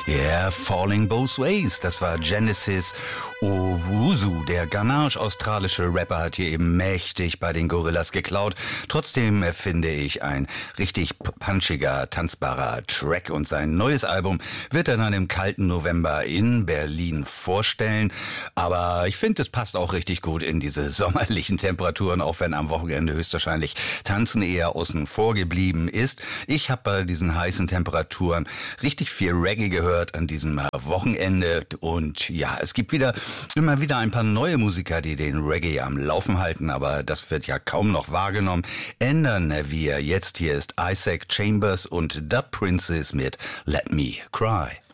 Yeah, Falling Both Ways, das war Genesis Owusu. Der ghanasch-australische Rapper hat hier eben mächtig bei den Gorillas geklaut. Trotzdem finde ich ein richtig punchiger, tanzbarer Track und sein neues Album wird er dann im kalten November in Berlin vorstellen. Aber ich finde, es passt auch richtig gut in diese sommerlichen Temperaturen, auch wenn am Wochenende höchstwahrscheinlich Tanzen eher außen vor geblieben ist. Ich habe bei diesen heißen Temperaturen richtig viel Reggae gehört an diesem Wochenende und ja, es gibt immer wieder ein paar neue Musiker, die den Reggae am Laufen halten, aber das wird ja kaum noch wahrgenommen. Ändern wir jetzt. Hier ist Isaac Chambers und Dub Princess mit Let Me Cry.